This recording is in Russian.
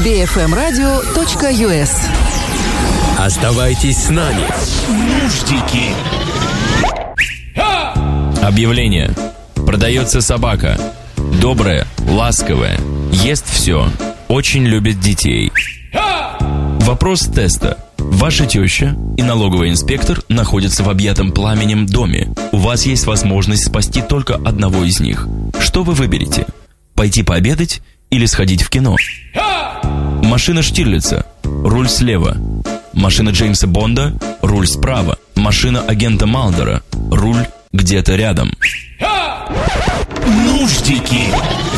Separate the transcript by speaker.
Speaker 1: bfmradio.us.
Speaker 2: Оставайтесь с нами.
Speaker 3: Нуждики.
Speaker 4: Объявление. Продается собака. Добрая, ласковая, ест все, очень любит детей. Вопрос теста. Ваша теща и налоговый инспектор находятся в объятом пламенем доме. У вас есть возможность спасти только одного из них. Что вы выберете? Пойти пообедать или сходить в кино? Машина Штирлица. Руль слева. Машина Джеймса Бонда. Руль справа. Машина агента Малдера. Руль где-то рядом.
Speaker 3: Нуждики.